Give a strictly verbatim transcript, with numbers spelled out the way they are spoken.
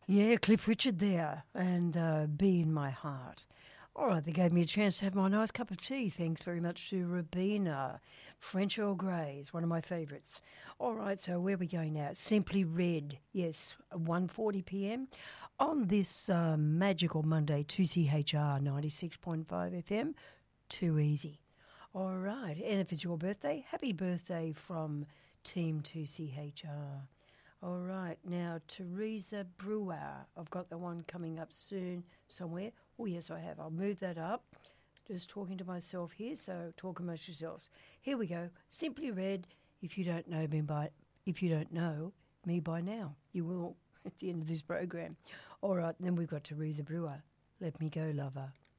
Yeah, Cliff Richard there, and uh, Be in My Heart. All right, they gave me a chance to have my nice cup of tea. Thanks very much to Rabina. French Earl Grey is one of my favourites. All right, so where are we going now? Simply Red, yes, one forty p m on this uh, magical Monday, two C H R ninety-six point five F M. Too easy. All right, and if it's your birthday, happy birthday from Team two C H R. All right, now Teresa Brewer. I've got the one coming up soon somewhere. Oh, yes, I have. I'll move that up. Just talking to myself here, so talk amongst yourselves. Here we go. Simply Red. If you don't know me by, if you don't know me by now, you will at the end of this program. All right, then we've got Teresa Brewer. Let me go, lover.